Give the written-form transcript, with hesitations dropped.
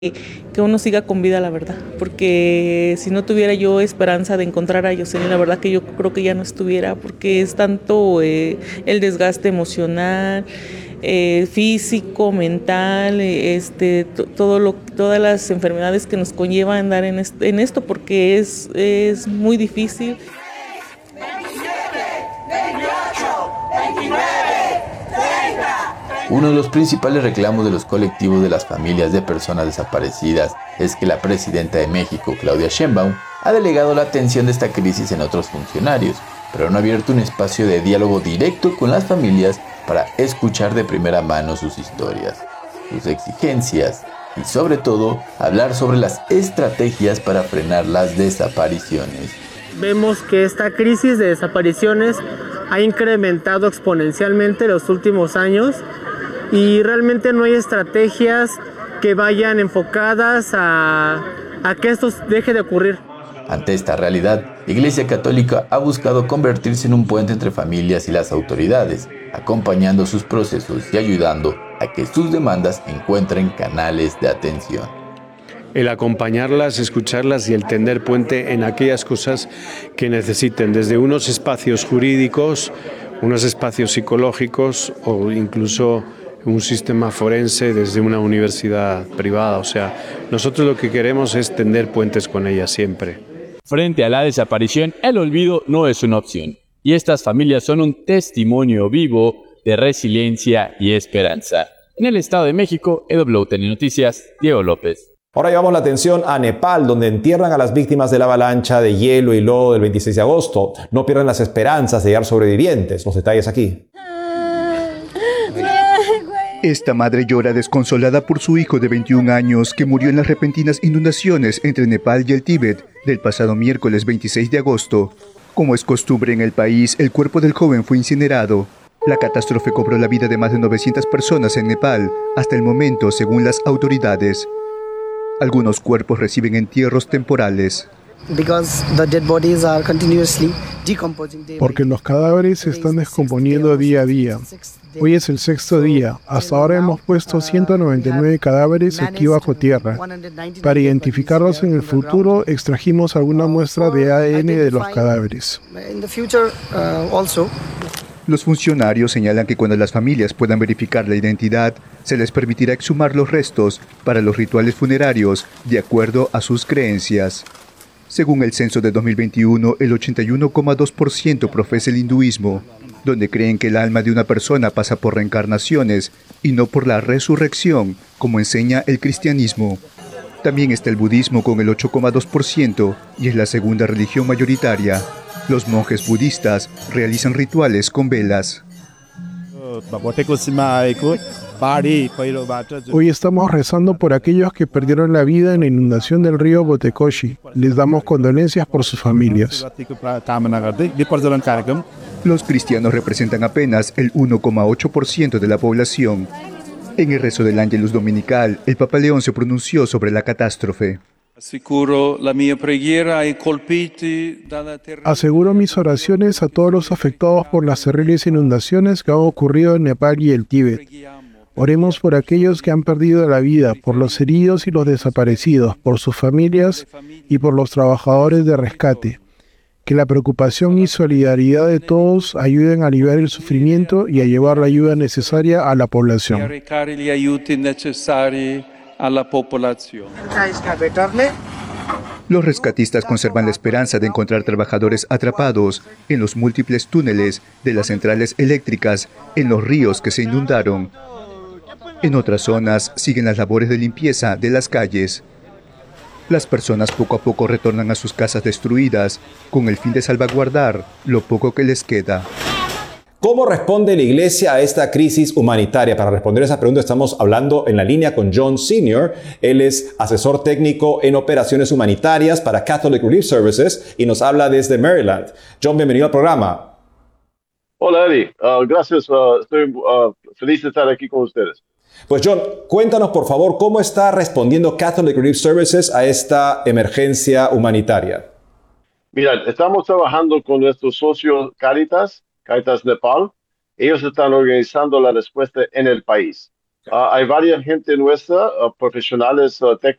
que uno siga con vida, la verdad, porque si no tuviera yo esperanza de encontrar a Jocelyn, la verdad que yo creo que ya no estuviera, porque es tanto el desgaste emocional, físico, mental, todas las enfermedades que nos conlleva andar en esto, porque es muy difícil. 29, 30. Uno de los principales reclamos de los colectivos de las familias de personas desaparecidas es que la presidenta de México, Claudia Sheinbaum, ha delegado la atención de esta crisis en otros funcionarios, pero no ha abierto un espacio de diálogo directo con las familias para escuchar de primera mano sus historias, sus exigencias y sobre todo hablar sobre las estrategias para frenar las desapariciones. Vemos que esta crisis de desapariciones ha incrementado exponencialmente los últimos años y realmente no hay estrategias que vayan enfocadas a que esto deje de ocurrir. Ante esta realidad, la Iglesia Católica ha buscado convertirse en un puente entre familias y las autoridades, acompañando sus procesos y ayudando a que sus demandas encuentren canales de atención. El acompañarlas, escucharlas y el tender puente en aquellas cosas que necesiten, desde unos espacios jurídicos, unos espacios psicológicos o incluso un sistema forense desde una universidad privada. O sea, nosotros lo que queremos es tender puentes con ellas siempre. Frente a la desaparición, el olvido no es una opción. Y estas familias son un testimonio vivo de resiliencia y esperanza. En el Estado de México, EWTN Noticias, Diego López. Ahora llevamos la atención a Nepal, donde entierran a las víctimas de la avalancha de hielo y lodo del 26 de agosto. No pierden las esperanzas de hallar sobrevivientes. Los detalles aquí. Esta madre llora desconsolada por su hijo de 21 años que murió en las repentinas inundaciones entre Nepal y el Tíbet del pasado miércoles 26 de agosto. Como es costumbre en el país, el cuerpo del joven fue incinerado. La catástrofe cobró la vida de más de 900 personas en Nepal, hasta el momento, según las autoridades. Algunos cuerpos reciben entierros temporales. Porque los cadáveres se están descomponiendo día a día. Hoy es el sexto día. Hasta ahora hemos puesto 199 cadáveres aquí bajo tierra. Para identificarlos en el futuro, extrajimos alguna muestra de ADN de los cadáveres. Los funcionarios señalan que cuando las familias puedan verificar la identidad, se les permitirá exhumar los restos para los rituales funerarios de acuerdo a sus creencias. Según el censo de 2021, el 81,2% profesa el hinduismo, donde creen que el alma de una persona pasa por reencarnaciones y no por la resurrección, como enseña el cristianismo. También está el budismo con el 8,2% y es la segunda religión mayoritaria. Los monjes budistas realizan rituales con velas. Hoy estamos rezando por aquellos que perdieron la vida en la inundación del río Botecoshi. Les damos condolencias por sus familias. Los cristianos representan apenas el 1,8% de la población. En el rezo del Ángelus Dominical, el Papa León se pronunció sobre la catástrofe. Aseguro mis oraciones a todos los afectados por las terribles inundaciones que han ocurrido en Nepal y el Tíbet. Oremos por aquellos que han perdido la vida, por los heridos y los desaparecidos, por sus familias y por los trabajadores de rescate. Que la preocupación y solidaridad de todos ayuden a aliviar el sufrimiento y a llevar la ayuda necesaria a la población. Los rescatistas conservan la esperanza de encontrar trabajadores atrapados en los múltiples túneles de las centrales eléctricas en los ríos que se inundaron. En otras zonas siguen las labores de limpieza de las calles. Las personas poco a poco retornan a sus casas destruidas con el fin de salvaguardar lo poco que les queda. ¿Cómo responde la Iglesia a esta crisis humanitaria? Para responder esa pregunta estamos hablando en la línea con John Senior. Él es asesor técnico en operaciones humanitarias para Catholic Relief Services y nos habla desde Maryland. John, bienvenido al programa. Hola, Eddie. Gracias. Estoy feliz de estar aquí con ustedes. Pues John, cuéntanos por favor cómo está respondiendo Catholic Relief Services a esta emergencia humanitaria. Mira, estamos trabajando con nuestros socios Caritas Nepal. Ellos están organizando la respuesta en el país. Hay varias gente nuestra, profesionales técnicos